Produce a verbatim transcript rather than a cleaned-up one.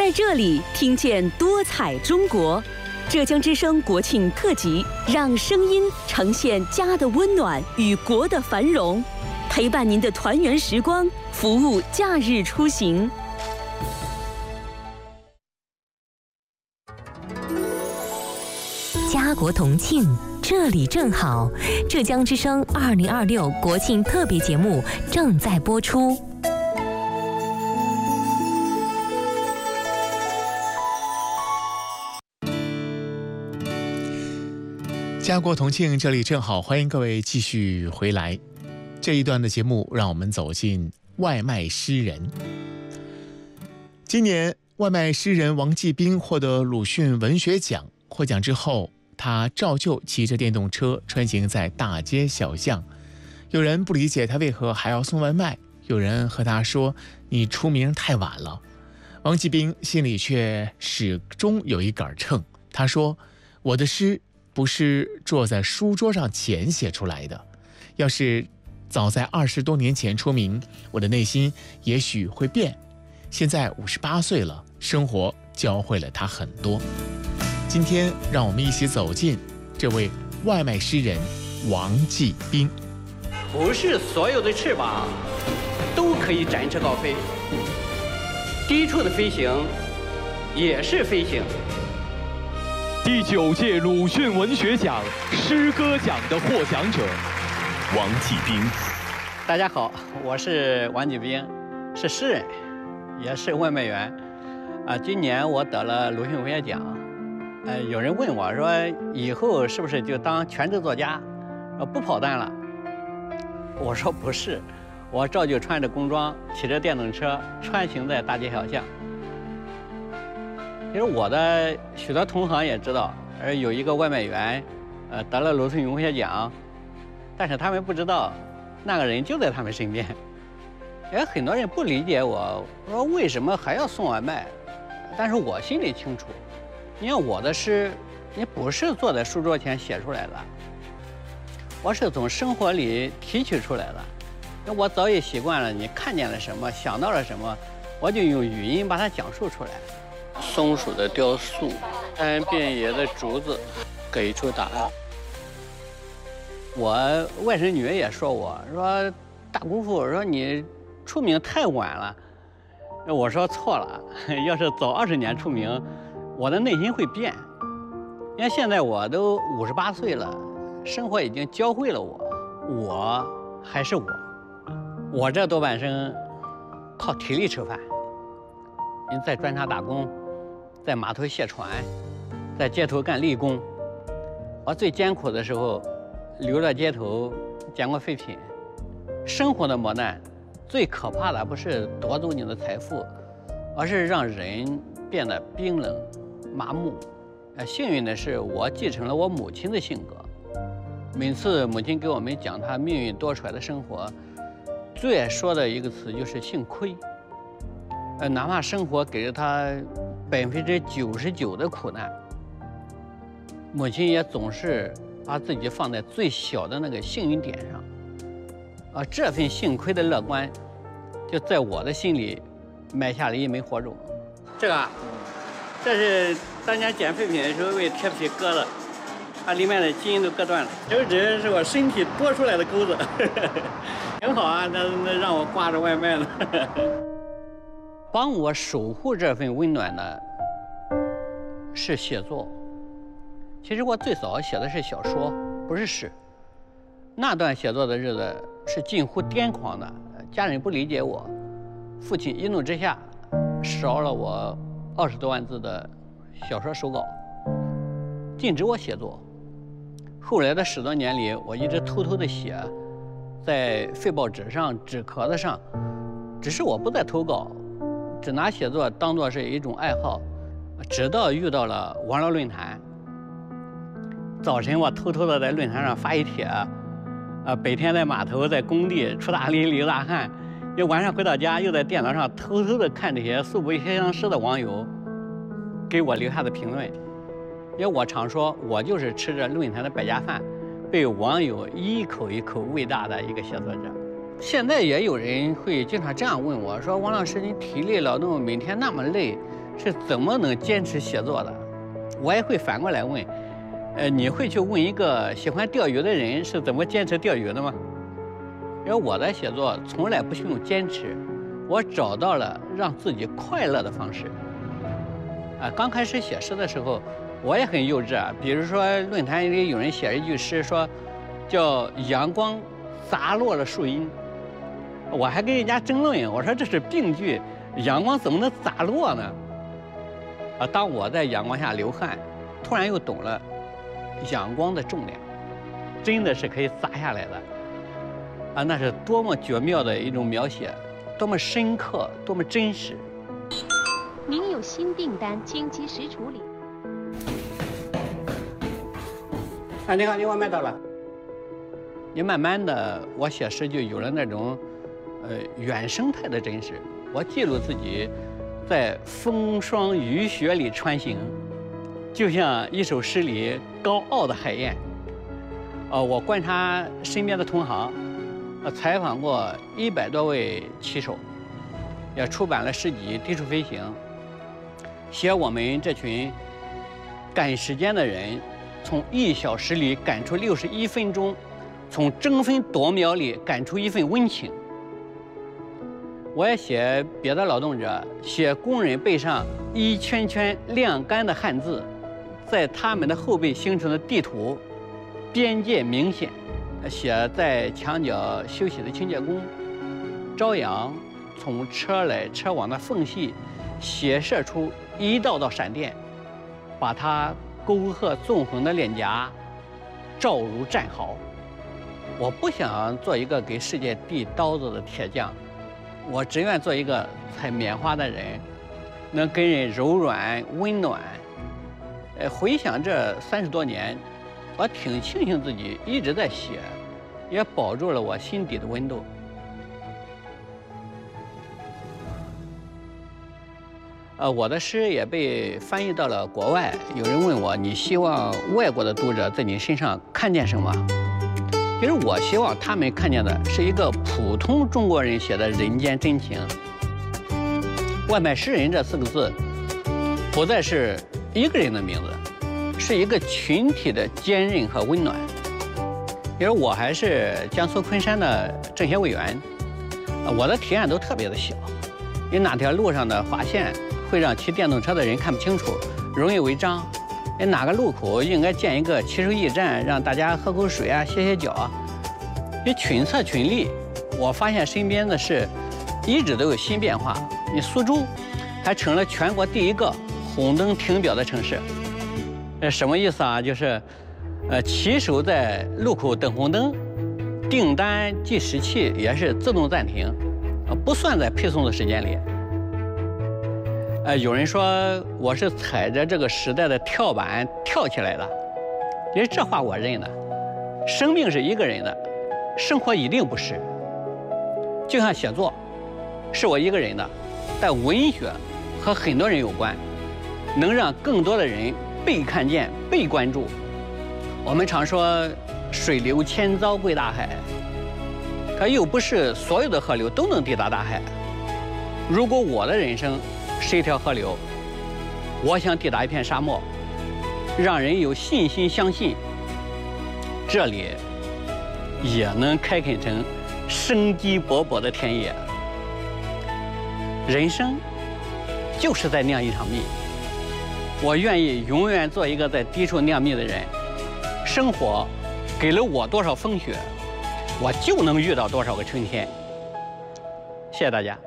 在这里听见多彩中国。浙江之声国庆特辑，让声音呈现家的温暖与国的繁荣，陪伴您的团圆时光，服务假日出行。家国同庆，这里正好。浙江之声二零二六国庆特别节目正在播出。 家国同庆，这里正好，欢迎各位继续回来。这一段的节目，让我们走进外卖诗人。今年，外卖诗人王继兵获得鲁迅文学奖。获奖之后，他照旧骑着电动车穿行在大街小巷。有人不理解他为何还要送外卖，有人和他说：“你出名太晚了。”王继兵心里却始终有一杆秤。他说：“我的诗不是坐在书桌上前写出来的，要是早在二十多年前出名，我的内心也许会变。现在五十八岁了，生活教会了他很多。”今天让我们一起走进这位外卖诗人王继兵。 不是所有的翅膀都可以展翅高飞，低处的飞行也是飞行。 第九届鲁迅文学奖诗歌奖的获奖者王继兵。 大家好，我是王继兵，是诗人，也是外卖员。啊，今年我得了鲁迅文学奖。呃，有人问我说，以后是不是就当全职作家，呃，不跑单了？我说不是，我照旧穿着工装，骑着电动车，穿行在大街小巷。其实我的许多同行也知道，而有一个外卖员，呃，得了鲁迅文学奖，但是他们不知道，那个人就在他们身边。也很多人不理解我，说为什么还要送外卖？但是我心里清楚。你看我的诗，你不是坐在书桌前写出来的，我是从生活里提取出来的。那我早已习惯了，你看见了什么，想到了什么，我就用语音把它讲述出来。松鼠的雕塑，单遍野的竹子，给出答案。我外甥女也说我说大姑父，说你出名太晚了。我说错了，要是早二十年出名，我的内心会变。因为现在我都五十八岁了，生活已经教会了我，我还是我。我这多半生靠体力吃饭，你在砖厂打工，在码头卸船，在街头干力工。我最艰苦的时候，流落街头，捡过废品。生活的磨难，最可怕的不是夺走你的财富，而是让人变得冰冷麻木。呃，幸运的是，我继承了我母亲的性格。每次母亲给我们讲她命运多舛的生活，最爱说的一个词就是幸亏。呃，哪怕生活给了她百分之九十九的苦难，母亲也总是把自己放在最小的那个幸运点上。啊，这份幸亏的乐观，就在我的心里埋下了一枚火种。这个，这是当年捡废品的时候为铁皮割的，它里面的筋都割断了。这只是我身体多出来的钩子，挺好啊，那那让我挂着外卖呢。帮我守护这份温暖的是写作。其实我最早写的是小说，不是诗。那段写作的日子是近乎癫狂的，家人不理解我，父亲一怒之下烧了我二十多万字的小说手稿，禁止我写作。后来的十多年里，我一直偷偷的写，在废报纸上、纸壳子上，只是我不再投稿，只拿写作当作是一种爱好。直到遇到了网络论坛，早晨我偷偷的在论坛上发一帖，呃，白天在码头、在工地出大力流大汗，就晚上回到家，又在电脑上偷偷的看这些素不相识的网友给我留下的评论。因为我常说，我就是吃着论坛的百家饭，被网友一口一口喂大的一个写作者。现在也有人会经常这样问我说：“王老师，你体力劳动，每天那么累， 是怎么能坚持写作的？我也会反过来问，呃，你会去问一个喜欢钓鱼的人是怎么坚持钓鱼的吗？因为我的写作从来不需要坚持，我找到了让自己快乐的方式。啊，刚开始写诗的时候，我也很幼稚啊。比如说论坛里有人写了一句诗，说叫“阳光洒落了树荫”，我还跟人家争论，我说这是病句，阳光怎么能洒落呢？啊，当我在阳光下流汗，突然又懂了阳光的重量，真的是可以洒下来的。啊，那是多么绝妙的一种描写，多么深刻，多么真实。 您有新订单，请及时处理。 啊，你好，你外卖到了。你慢慢的，我写诗就有了那种，呃，原生态的真实。我记录自己在风霜雨雪里穿行，就像一首诗里高傲的海燕。呃，我观察身边的同行，呃，采访过一百多位棋手，也出版了诗集《低处飞行》，写我们这群赶时间的人，从一小时里赶出六十一分钟，从争分夺秒里赶出一份温情。我也写别的劳动者，写工人背上一圈圈晾干的汉字，在他们的后背形成的地图，边界明显。写在墙角休息的清洁工，朝阳从车来车往的缝隙斜射出一道道闪电，把他沟壑纵横的脸颊照如战壕。我不想做一个给世界递刀子的铁匠，我只愿做一个采棉花的人，能给人柔软温暖。呃，回想这三十多年，我挺庆幸自己一直在写，也保住了我心底的温度。呃，我的诗也被翻译到了国外。有人问我，你希望外国的读者在你身上看见什么？其实我希望他们看见的是一个普通中国人写的人间真情。外卖诗人这四个字，不再是一个人的名字，是一个群体的坚韧和温暖。因为我还是江苏昆山的政协委员，我的提案都特别的小，因为哪条路上的划线会让骑电动车的人看不清楚，容易违章。哎，哪个路口应该建一个骑手驿站，让大家喝口水啊，歇歇脚啊？因为群策群力，我发现身边的事一直都有新变化。你苏州还成了全国第一个红灯停表的城市。这什么意思啊？就是，呃，骑手在路口等红灯，订单计时器也是自动暂停，呃，不算在配送的时间里。呃，有人说我是踩着这个时代的跳板跳起来的，其实这话我认的。生命是一个人的，生活一定不是。就像写作，是我一个人的，但文学和很多人有关，能让更多的人被看见、被关注。我们常说水流千遭归大海，可又不是所有的河流都能抵达大海。如果我的人生是一条河流，我想抵达一片沙漠，让人有信心相信，这里也能开垦成生机勃勃的田野。人生就是在酿一场蜜，我愿意永远做一个在低处酿蜜的人。生活给了我多少风雪，我就能遇到多少个春天。谢谢大家。